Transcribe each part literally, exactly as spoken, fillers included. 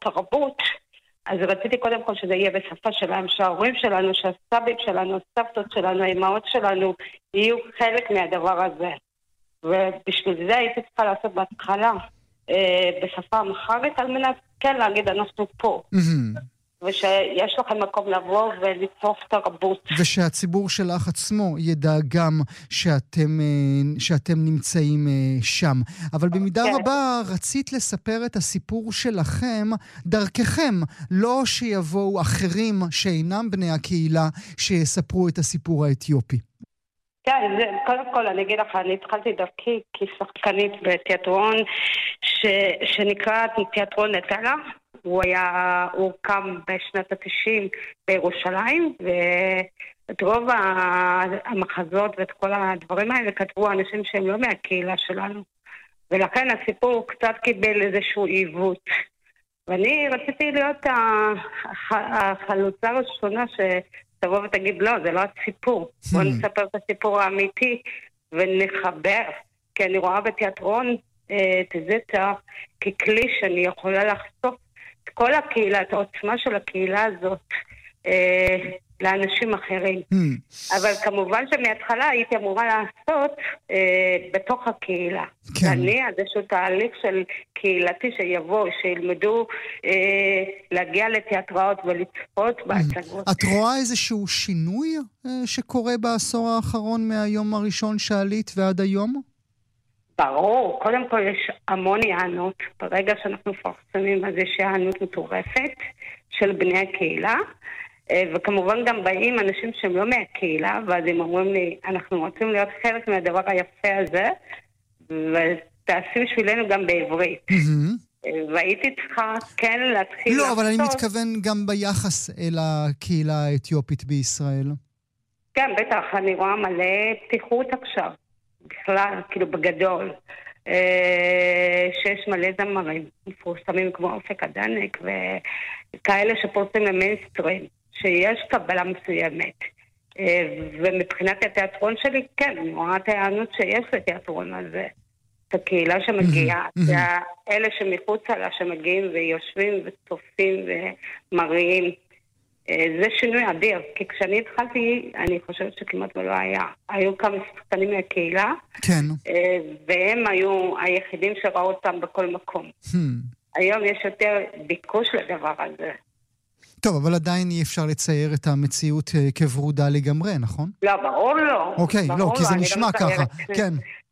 תרבות, אז רציתי קודם כל שזה יהיה בשפה שלהם, שההורים שלנו, שהסבים שלנו, הסבתות שלנו, האימהות שלנו, יהיו חלק מהדבר הזה. ובשביל זה הייתי צריכה לעשות בהתחלה אה, בשפה המחרית, על מנת כן להגיד אנחנו פה. Mm-hmm. ושיש לכם מקום לבוא ולצרוף תרבות. ושהציבור שלך עצמו ידע גם שאתם, שאתם נמצאים שם. אבל במידה כן. רבה רצית לספר את הסיפור שלכם דרככם, לא שיבואו אחרים שאינם בני הקהילה שיספרו את הסיפור האתיופי. כן, זה, קודם כל אני אגיד לך, אני התחלתי דרכי כשחקנית בתיאטרון ש, שנקרא תיאטרון נטלה. הוא היה, הוא קם בשנת ה-תשעים בירושלים, ואת רוב המחזות ואת כל הדברים האלה כתבו אנשים שהם לא מהקהילה שלנו. ולכן הסיפור קצת קיבל איזשהו עיוות. ואני רציתי להיות החלוצה הראשונה שתבוא ותגיד, לא, זה לא הסיפור. בואו נספר את הסיפור האמיתי ונחבר. כי אני רואה בתיאטרון תזתה ככלי שאני יכולה לחשוף את כל הקהילה, את העוצמה של הקהילה הזאת אה, לאנשים אחרים. Mm. אבל כמובן שמההתחלה הייתי אמורה לעשות אה, בתוך הקהילה. כן. אני, איזשהו תהליך של קהילתי שיבוא, שילמדו אה, להגיע לתיאטראות ולצפות mm. בהצגות. את רואה איזשהו שינוי אה, שקורה בעשור האחרון מהיום הראשון שעלית ועד היום? ברור, קודם כל יש המון יענות, ברגע שאנחנו מפרסמים אז יש יענות מטורפת של בני הקהילה, וכמובן גם באים אנשים שהם לא מהקהילה, ואז הם אומרים לי, אנחנו רוצים להיות חלק מהדבר היפה הזה, ותעשי בשבילנו גם בעברית. והייתי צריכה כן להתחיל... לא, אבל אני מתכוון גם ביחס אל הקהילה האתיופית בישראל. כן, בטח, אני רואה מלא פתיחות עכשיו. בכלל, כאילו בגדול, שיש מלא זמרים מפורסמים כמו אופק הדנק וכאלה שפורסים למיינסטרים, שיש קבלה מסוימת. ומבחינת התיאטרון שלי, כן, אני רואה את הענות שיש לתיאטרון הזה. את הקהילה שמגיעה, אלה שמחוצה לה שמגיעים ויושבים וצופים ומראים. זה שינוי אדיר, כי כשאני התחלתי, אני חושבת שכמעט לא היה. היו כמה שחקנים מהקהילה, כן. והם היו היחידים שראו אותם בכל מקום. Hmm. היום יש יותר ביקוש לדבר הזה. טוב, אבל עדיין אי אפשר לצייר את המציאות כברודה לגמרי, נכון? לא, ברור לא. אוקיי, ברור לא, כי זה לא, נשמע לא ככה, כן.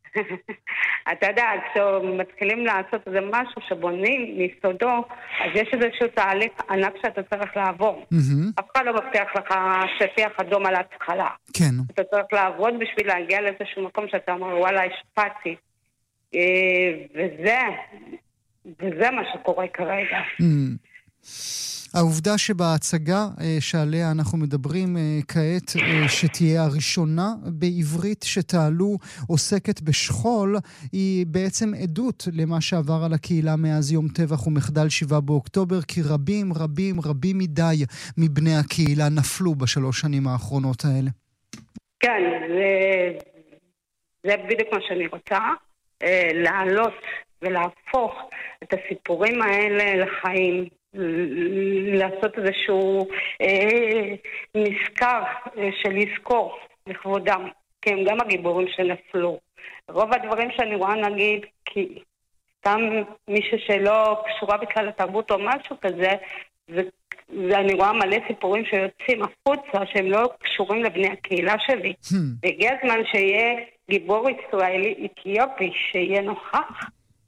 אתה יודע, כשמתחילים לעשות איזה משהו שבונים מיסודו, אז יש איזשהו תהליך ענק שאתה צריך לעבור. אף אחד לא מבטיח לך שטיח אדום על ההתחלה. כן. אתה צריך לעבוד בשביל להגיע לאיזשהו מקום שאתה אומר, וואלה, השפעתי. וזה, וזה מה שקורה כרגע. העובדה שבהצגה שעליה אנחנו מדברים כעת, שתהיה הראשונה בעברית שתעלו עוסקת בשכול, היא בעצם עדות למה שעבר על הקהילה מאז יום טבח ומחדל שבעה באוקטובר, כי רבים רבים רבים מדי מבני הקהילה נפלו בשלוש שנים האחרונות האלה. כן, זה, זה בדיוק מה שאני רוצה, לעלות ולהפוך את הסיפורים האלה לחיים, לעשות איזשהו אה, נזכר אה, של לזכור לכבודם, כי הם גם הגיבורים שנפלו. רוב הדברים שאני רואה נגיד, כי סתם מישהו שלא קשורה בכלל לתרבות או משהו כזה, ואני רואה מלא סיפורים שיוצאים החוצה שהם לא קשורים לבני הקהילה שלי. Hmm. והגיע הזמן שיהיה גיבור ישראלי אתיופי שיהיה נוכח,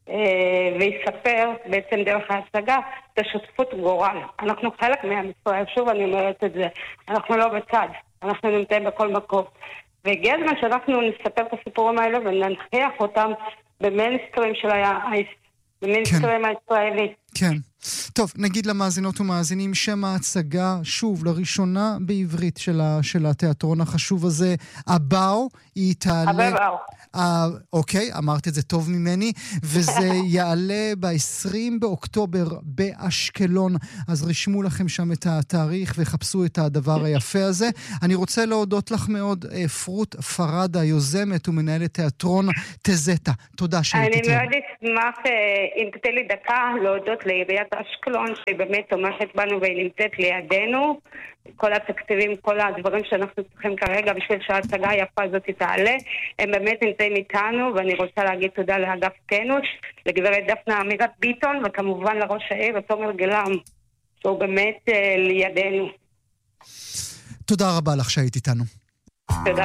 ויספר בעצם דרך ההצגה את השותפות גורל. אנחנו חלק מעם ישראל, שוב אני אומרת את זה, אנחנו לא בצד, אנחנו נמצאים בכל מקום. והגיע הזמן שאנחנו נספר את הסיפורים האלה וננחיח אותם במיינסטרים של במיינסטרים הישראלי. כן. טוב, נגיד למאזינות ומאזינים שם ההצגה, שוב, לראשונה בעברית של, ה, של התיאטרון החשוב הזה, הבאו, היא תעלה... הבאו. אה, אוקיי, אמרת את זה טוב ממני, וזה יעלה ב-עשרים באוקטובר באשקלון, אז רשמו לכם שם את התאריך וחפשו את הדבר היפה הזה. אני רוצה להודות לך מאוד, פרוט פרדה, יוזמת ומנהלת תיאטרון תזתה. תודה שהיית איתנו. אני מאוד אשמח, אם תתן לי דקה, להודות לעיריית אשקלון, שהיא באמת תומכת בנו והיא נמצאת לידינו. כל התקציבים, כל הדברים שאנחנו צריכים כרגע בשביל שההצגה היפה הזאת תעלה, הם באמת נמצאים איתנו, ואני רוצה להגיד תודה לאגף טנוש, לגברת דפנה אמירת ביטון, וכמובן לראש העיר, תומר גלם, שהוא באמת לידינו. תודה רבה לך שהיית איתנו. תודה.